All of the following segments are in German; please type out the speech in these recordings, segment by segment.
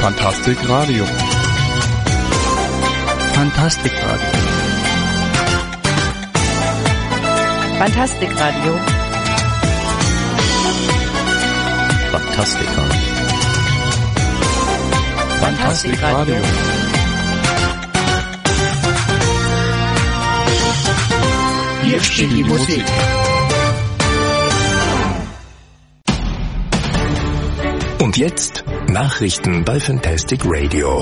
Fantastic Radio. Fantastic Radio. Fantastic Radio. Fantastic Radio. Fantastic Radio. Hier steht die Musik. Und jetzt Nachrichten bei Fantastic Radio.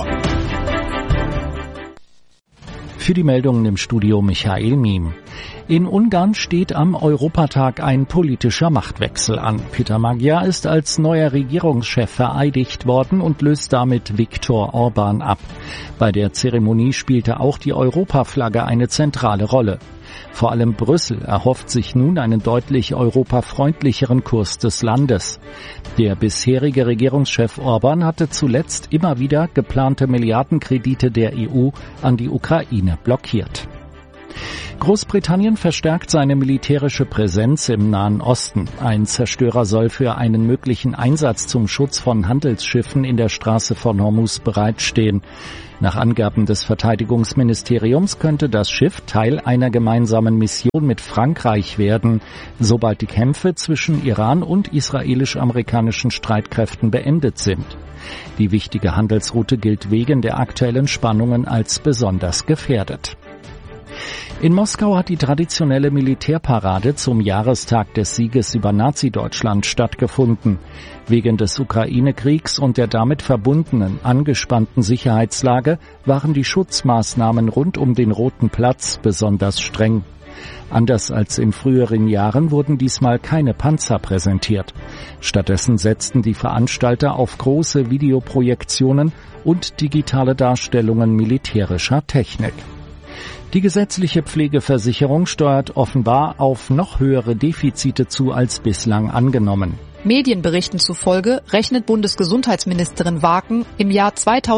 Für die Meldungen im Studio Michael Miem. In Ungarn steht am Europatag ein politischer Machtwechsel an. Peter Magyar ist als neuer Regierungschef vereidigt worden und löst damit Viktor Orbán ab. Bei der Zeremonie spielte auch die Europaflagge eine zentrale Rolle. Vor allem Brüssel erhofft sich nun einen deutlich europafreundlicheren Kurs des Landes. Der bisherige Regierungschef Orbán hatte zuletzt immer wieder geplante Milliardenkredite der EU an die Ukraine blockiert. Großbritannien verstärkt seine militärische Präsenz im Nahen Osten. Ein Zerstörer soll für einen möglichen Einsatz zum Schutz von Handelsschiffen in der Straße von Hormuz bereitstehen. Nach Angaben des Verteidigungsministeriums könnte das Schiff Teil einer gemeinsamen Mission mit Frankreich werden, sobald die Kämpfe zwischen Iran und israelisch-amerikanischen Streitkräften beendet sind. Die wichtige Handelsroute gilt wegen der aktuellen Spannungen als besonders gefährdet. In Moskau hat die traditionelle Militärparade zum Jahrestag des Sieges über Nazi-Deutschland stattgefunden. Wegen des Ukraine-Kriegs und der damit verbundenen angespannten Sicherheitslage waren die Schutzmaßnahmen rund um den Roten Platz besonders streng. Anders als in früheren Jahren wurden diesmal keine Panzer präsentiert. Stattdessen setzten die Veranstalter auf große Videoprojektionen und digitale Darstellungen militärischer Technik. Die gesetzliche Pflegeversicherung steuert offenbar auf noch höhere Defizite zu als bislang angenommen. Medienberichten zufolge rechnet Bundesgesundheitsministerin Waken im Jahr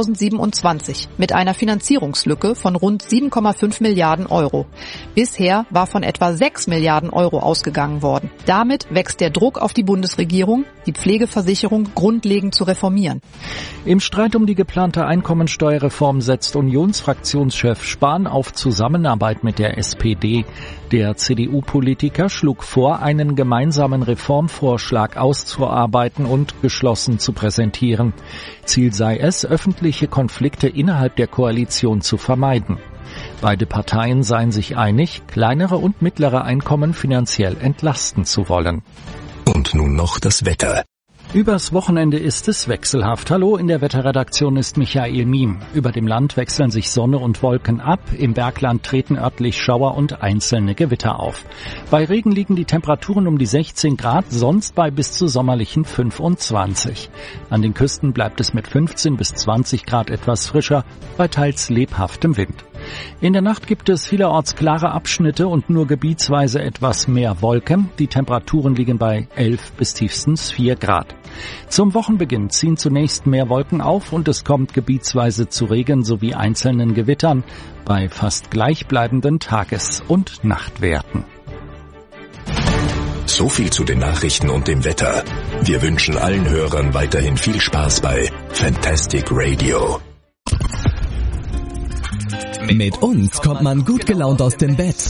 2027 mit einer Finanzierungslücke von rund 7,5 Milliarden Euro. Bisher war von etwa 6 Milliarden Euro ausgegangen worden. Damit wächst der Druck auf die Bundesregierung, die Pflegeversicherung grundlegend zu reformieren. Im Streit um die geplante Einkommensteuerreform setzt Unionsfraktionschef Spahn auf Zusammenarbeit mit der SPD. Der CDU-Politiker schlug vor, einen gemeinsamen Reformvorschlag auszuarbeiten und geschlossen zu präsentieren. Ziel sei es, öffentliche Konflikte innerhalb der Koalition zu vermeiden. Beide Parteien seien sich einig, kleinere und mittlere Einkommen finanziell entlasten zu wollen. Und nun noch das Wetter. Übers Wochenende ist es wechselhaft. Hallo, in der Wetterredaktion ist Michael Miem. Über dem Land wechseln sich Sonne und Wolken ab. Im Bergland treten örtlich Schauer und einzelne Gewitter auf. Bei Regen liegen die Temperaturen um die 16 Grad, sonst bei bis zu sommerlichen 25. An den Küsten bleibt es mit 15 bis 20 Grad etwas frischer, bei teils lebhaftem Wind. In der Nacht gibt es vielerorts klare Abschnitte und nur gebietsweise etwas mehr Wolken. Die Temperaturen liegen bei 11 bis tiefstens 4 Grad. Zum Wochenbeginn ziehen zunächst mehr Wolken auf und es kommt gebietsweise zu Regen sowie einzelnen Gewittern bei fast gleichbleibenden Tages- und Nachtwerten. So viel zu den Nachrichten und dem Wetter. Wir wünschen allen Hörern weiterhin viel Spaß bei Fantastic Radio. Mit uns kommt man gut gelaunt aus dem Bett.